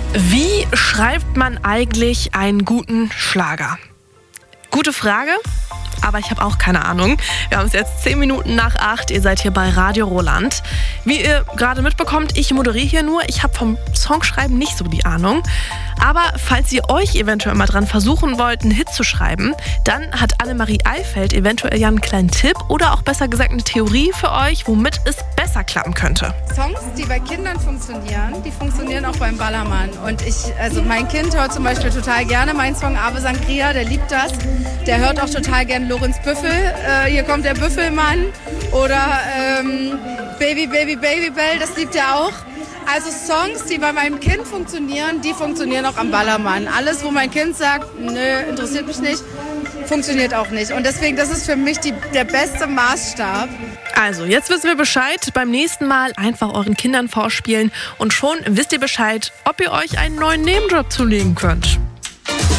Wie schreibt man eigentlich einen guten Schlager? Gute Frage, aber ich habe auch keine Ahnung. Wir haben es jetzt 10 Minuten nach 8. Ihr seid hier bei Radio Roland. Wie ihr gerade mitbekommt, ich moderiere hier nur. Ich habe vom Songschreiben nicht so die Ahnung. Aber falls ihr euch eventuell mal dran versuchen wollt, einen Hit zu schreiben, dann hat Annemarie Eifeld eventuell ja einen kleinen Tipp oder auch besser gesagt eine Theorie für euch, womit es besser klappen könnte. Songs, die bei Kindern funktionieren, die funktionieren auch beim Ballermann. Und mein Kind hört zum Beispiel total gerne meinen Song Ave Sangria, der liebt das. Der hört auch total gern Lorenz Büffel, hier kommt der Büffelmann. Oder Baby, Baby, Baby Bell, das liebt er auch. Also Songs, die bei meinem Kind funktionieren, die funktionieren auch am Ballermann. Alles, wo mein Kind sagt, nö, interessiert mich nicht, funktioniert auch nicht. Und deswegen, das ist für mich der beste Maßstab. Also, jetzt wissen wir Bescheid. Beim nächsten Mal einfach euren Kindern vorspielen und schon wisst ihr Bescheid, ob ihr euch einen neuen Nebenjob zulegen könnt.